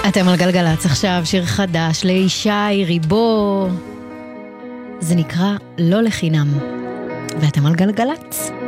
אתם על גלגלץ עכשיו, שיר חדש לישי ריבו. זה נקרא לא לחינם. ואתם על גלגלץ.